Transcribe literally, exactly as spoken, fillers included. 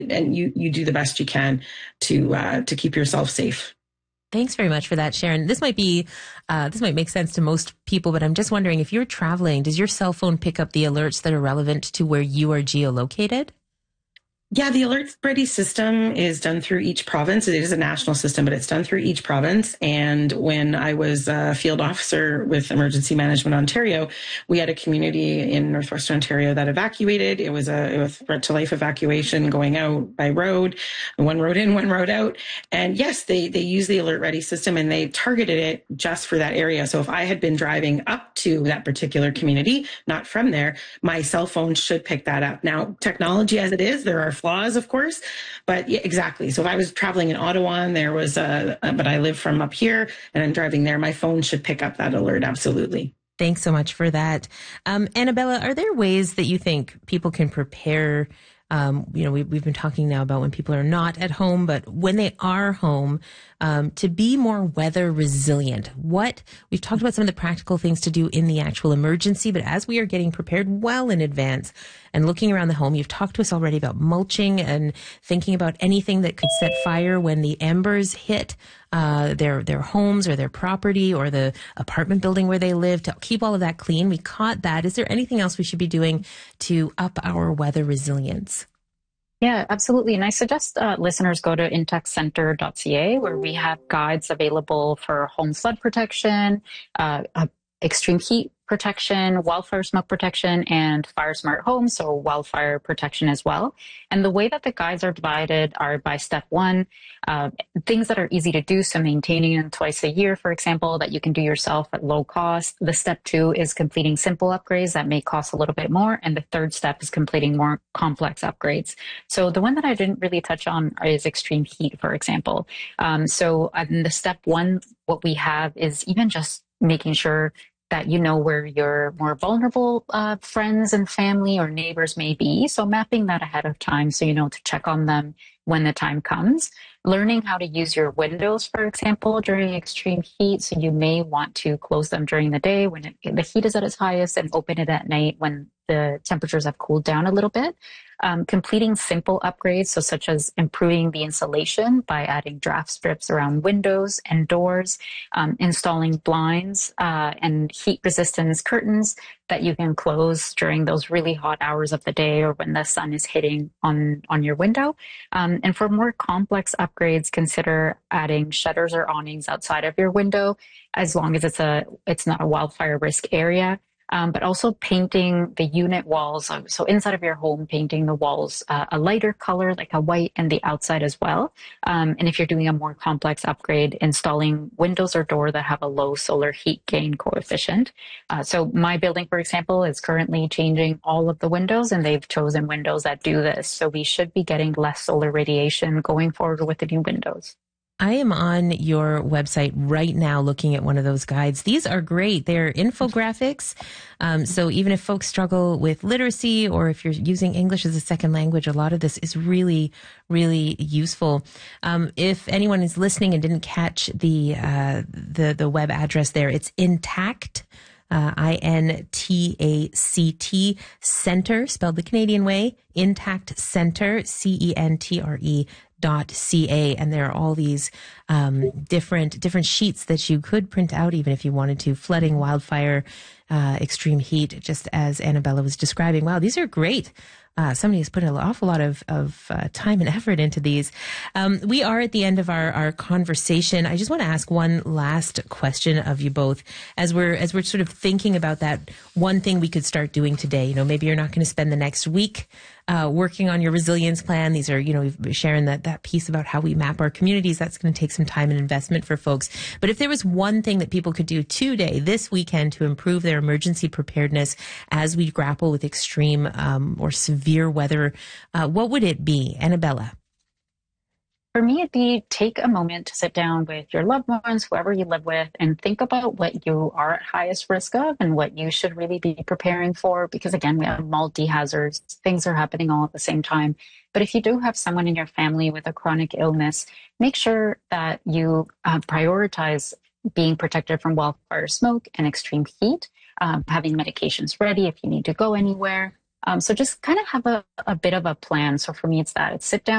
and you you do the best you can to uh, to keep yourself safe. Thanks very much for that, Sharon. This might be, uh, this might make sense to most people, but I'm just wondering, if you're traveling, does your cell phone pick up the alerts that are relevant to where you are geolocated? Yeah, the Alert Ready system is done through each province. It is a national system, but it's done through each province. And when I was a field officer with Emergency Management Ontario, we had a community in Northwestern Ontario that evacuated. It was a, it was threat to life evacuation going out by road, one road in, one road out. And yes, they, they use the Alert Ready system and they targeted it just for that area. So if I had been driving up to that particular community, not from there, my cell phone should pick that up. Now, technology as it is, there are flaws, of course, but yeah, exactly. So if I was traveling in Ottawa and there was a, but I live from up here and I'm driving there, my phone should pick up that alert. Absolutely. Thanks so much for that. Um, Annabella, are there ways that you think people can prepare? Um, you know, we, we've been talking now about when people are not at home, but when they are home, um, to be more weather resilient. What we've talked about some of the practical things to do in the actual emergency, but as we are getting prepared well in advance and looking around the home, you've talked to us already about mulching and thinking about anything that could set fire when the embers hit uh, their their homes or their property or the apartment building where they live, to keep all of that clean. We caught that. Is there anything else we should be doing to up our weather resilience? Yeah, absolutely. And I suggest uh, listeners go to intex center dot c a, where we have guides available for home flood protection, uh, uh, extreme heat protection, wildfire smoke protection, and fire smart homes, so wildfire protection as well. And the way that the guides are divided are by step one, uh, things that are easy to do, so maintaining them twice a year, for example, that you can do yourself at low cost. The step two is completing simple upgrades that may cost a little bit more. And the third step is completing more complex upgrades. So the one that I didn't really touch on is extreme heat, for example. Um, so in the step one, what we have is even just making sure that you know where your more vulnerable uh, friends and family or neighbors may be. So mapping that ahead of time so you know to check on them when the time comes. Learning how to use your windows, for example, during extreme heat. So you may want to close them during the day when it, the heat is at its highest, and open it at night when the temperatures have cooled down a little bit. Um, completing simple upgrades, so such as improving the insulation by adding draft strips around windows and doors, um, installing blinds uh, and heat resistance curtains that you can close during those really hot hours of the day or when the sun is hitting on, on your window. Um, and for more complex upgrades, consider adding shutters or awnings outside of your window, as long as it's a it's not a wildfire risk area. Um, but also painting the unit walls. So inside of your home, painting the walls uh, a lighter color, like a white, and the outside as well. Um, and if you're doing a more complex upgrade, installing windows or door that have a low solar heat gain coefficient. Uh, so my building, for example, is currently changing all of the windows, and they've chosen windows that do this. So we should be getting less solar radiation going forward with the new windows. I am on your website right now looking at one of those guides. These are great. They're infographics. Um, so even if folks struggle with literacy, or if you're using English as a second language, a lot of this is really, really useful. Um, if anyone is listening and didn't catch the, uh, the, the web address there, it's Intact. Uh, I N T A C T Center, spelled the Canadian way, Intact Center, C E N T R E dot C A. And there are all these um, different different sheets that you could print out, even if you wanted to. Flooding, wildfire, uh, extreme heat, just as Annabella was describing. Wow, these are great. Uh, somebody has put an awful lot of, of uh, time and effort into these. Um, we are at the end of our, our conversation. I just want to ask one last question of you both, as we're as we're sort of thinking about that one thing we could start doing today. You know, maybe you're not going to spend the next week uh, working on your resilience plan. These are, you know, we've sharing that that piece about how we map our communities. That's going to take some time and investment for folks. But if there was one thing that people could do today, this weekend, to improve their emergency preparedness as we grapple with extreme um, or severe weather, uh, what would it be? Annabella? For me, it'd be take a moment to sit down with your loved ones, whoever you live with, and think about what you are at highest risk of and what you should really be preparing for. Because again, we have multi-hazards. Things are happening all at the same time. But if you do have someone in your family with a chronic illness, make sure that you uh, prioritize being protected from wildfire smoke and extreme heat, um, having medications ready if you need to go anywhere. Um, so just kind of have a, a bit of a plan. So for me, it's that. It's sit down